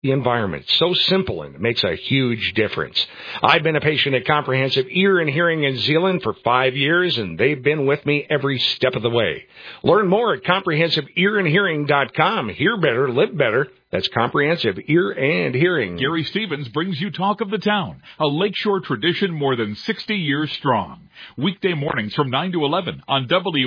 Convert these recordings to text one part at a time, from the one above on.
the environment. So simple, and it makes a huge difference. I've been a patient at Comprehensive Ear and Hearing in Zeeland for 5 years, and they've been with me every step of the way. Learn more at comprehensiveearandhearing.com. Hear better, live better. That's Comprehensive Ear and Hearing. Gary Stevens brings you Talk of the Town, a lakeshore tradition more than 60 years strong. Weekday mornings from 9 to 11 on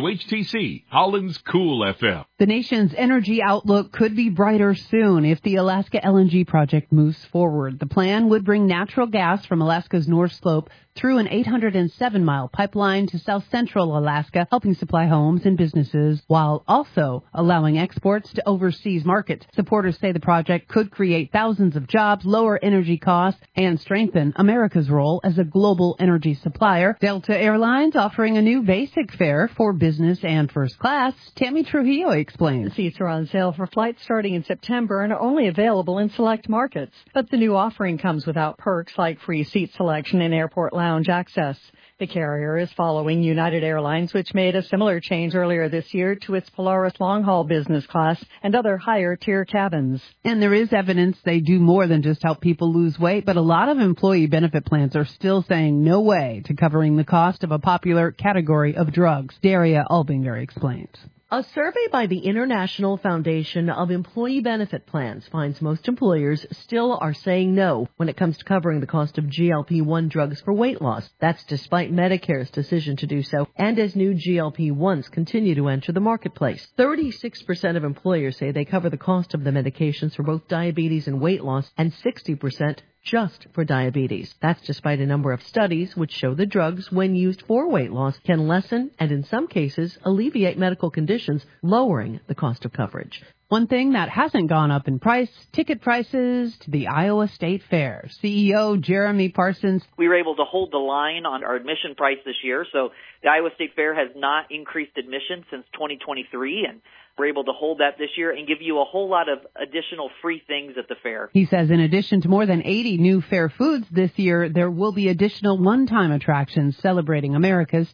WHTC, Holland's Cool FM. The nation's energy outlook could be brighter soon if the Alaska LNG project moves forward. The plan would bring natural gas from Alaska's North Slope through an 807-mile pipeline to South Central Alaska, helping supply homes and businesses while also allowing exports to overseas markets. Supporters say the project could create thousands of jobs, lower energy costs, and strengthen America's role as a global energy supplier. Delta Airlines offering a new basic fare for business and first class. Tammy Trujillo explains. Seats are on sale for flights starting in September and are only available in select markets. But the new offering comes without perks like free seat selection and airport lounge access. The carrier is following United Airlines, which made a similar change earlier this year to its Polaris long-haul business class and other higher-tier cabins. And there is evidence they do more than just help people lose weight, but a lot of employee benefit plans are still saying no way to covering the cost of a popular category of drugs. Daria Albinger explains. A survey by the International Foundation of Employee Benefit Plans finds most employers still are saying no when it comes to covering the cost of GLP-1 drugs for weight loss. That's despite Medicare's decision to do so, and as new GLP-1s continue to enter the marketplace. 36% of employers say they cover the cost of the medications for both diabetes and weight loss, and 60% just for diabetes. That's despite a number of studies which show the drugs, when used for weight loss, can lessen and in some cases alleviate medical conditions, lowering the cost of coverage. One thing that hasn't gone up in price, ticket prices to the Iowa State Fair. CEO Jeremy Parsons. We were able to hold the line on our admission price this year, so the Iowa State Fair has not increased admission since 2023, and we're able to hold that this year and give you a whole lot of additional free things at the fair. He says in addition to more than 80 new fair foods this year, there will be additional one-time attractions celebrating America's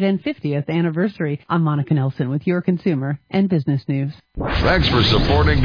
250th anniversary. I'm Monica Nelson with your consumer and business news. Thanks for supporting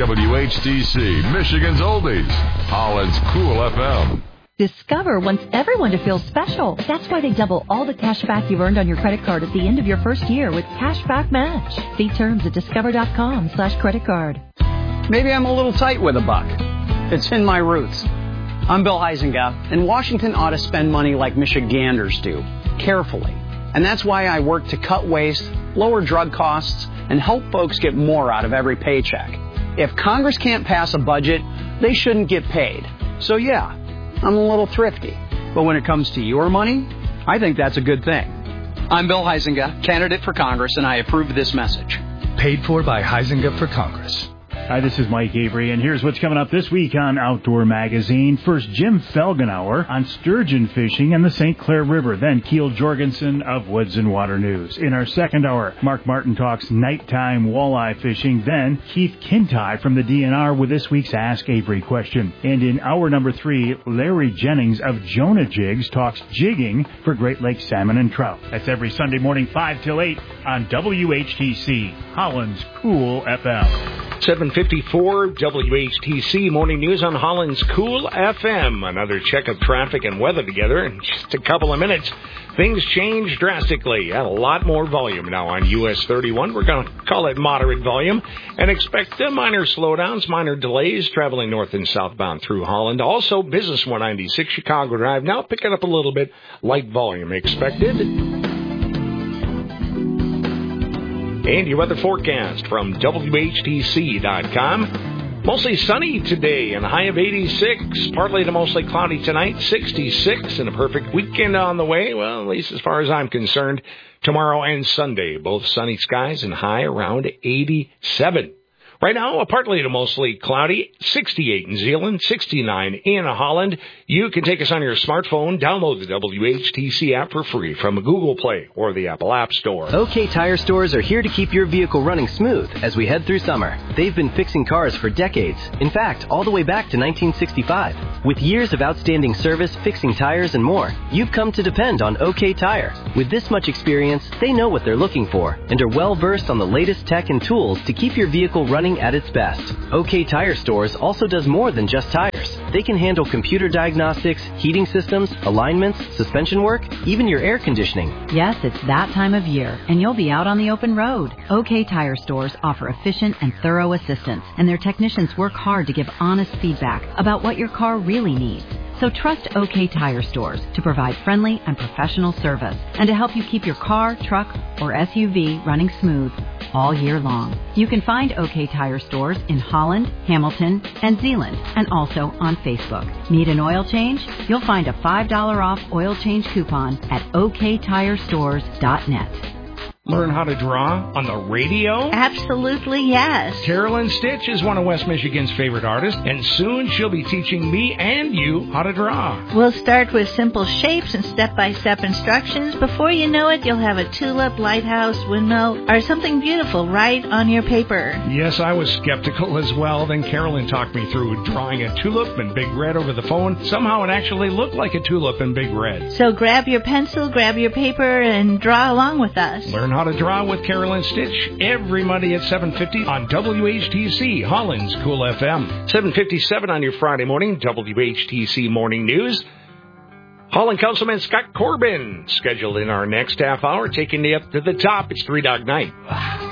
WHTC, Michigan's Oldies, Holland's Cool FM. Discover wants everyone to feel special. That's why they double all the cash back you've earned on your credit card at the end of your first year with Cash Back Match. See terms at discover.com/credit card. Maybe I'm a little tight with a buck. It's in my roots. I'm Bill Huizenga, and Washington ought to spend money like Michiganders do, carefully. And that's why I work to cut waste, lower drug costs, and help folks get more out of every paycheck. If Congress can't pass a budget, they shouldn't get paid. So yeah, I'm a little thrifty. But when it comes to your money, I think that's a good thing. I'm Bill Huizenga, candidate for Congress, and I approve this message. Paid for by Huizenga for Congress. Hi, this is Mike Avery, and here's what's coming up this week on Outdoor Magazine. First, Jim Felgenauer on sturgeon fishing and the St. Clair River. Then, Keel Jorgensen of Woods and Water News. In our second hour, Mark Martin talks nighttime walleye fishing. Then, Keith Kintai from the DNR with this week's Ask Avery question. And in hour number 3, Larry Jennings of Jonah Jigs talks jigging for Great Lakes salmon and trout. That's every Sunday morning, 5 till 8 on WHTC, Holland's Cool FM. 7:54 WHTC Morning News on Holland's Cool FM. Another check of traffic and weather together in just a couple of minutes. Things change drastically. A lot more volume now on US 31. We're going to call it moderate volume and expect minor slowdowns, minor delays traveling north and southbound through Holland. Also, Business 196 Chicago Drive now picking up a little bit. Light volume expected. And your weather forecast from WHTC.com. Mostly sunny today and a high of 86. Partly to mostly cloudy tonight, 66. And a perfect weekend on the way. Well, at least as far as I'm concerned. Tomorrow and Sunday, both sunny skies and high around 87. Right now, partly to mostly cloudy, 68 in Zeeland, 69 in Holland. You can take us on your smartphone, download the WHTC app for free from Google Play or the Apple App Store. OK Tire Stores are here to keep your vehicle running smooth as we head through summer. They've been fixing cars for decades. In fact, all the way back to 1965. With years of outstanding service, fixing tires, and more, you've come to depend on OK Tire. With this much experience, they know what they're looking for and are well versed on the latest tech and tools to keep your vehicle running at its best. OK Tire Stores also does more than just tires. They can handle computer diagnostics, heating systems, alignments, suspension work, even your air conditioning. Yes, it's that time of year, and you'll be out on the open road. OK Tire Stores offer efficient and thorough assistance, and their technicians work hard to give honest feedback about what your car really needs. So trust OK Tire Stores to provide friendly and professional service and to help you keep your car, truck, or SUV running smooth all year long. You can find OK Tire Stores in Holland, Hamilton, and Zeeland, and also on Facebook. Need an oil change? You'll find a $5 off oil change coupon at oktirestores.net. Learn how to draw on the radio? Absolutely, yes. Carolyn Stitch is one of West Michigan's favorite artists, and soon she'll be teaching me and you how to draw. We'll start with simple shapes and step-by-step instructions. Before you know it, you'll have a tulip, lighthouse, windmill, or something beautiful right on your paper. Yes, I was skeptical as well. Then Carolyn talked me through drawing a tulip in big red over the phone. Somehow it actually looked like a tulip in big red. So grab your pencil, grab your paper, and draw along with us. Learn how to draw with Carolyn Stitch every Monday at 7:50 on WHTC, Holland's Cool FM. 7:57 on your Friday morning, WHTC Morning News. Holland Councilman Scott Corbin scheduled in our next half hour, taking you up to the top. It's 3 Dog Night.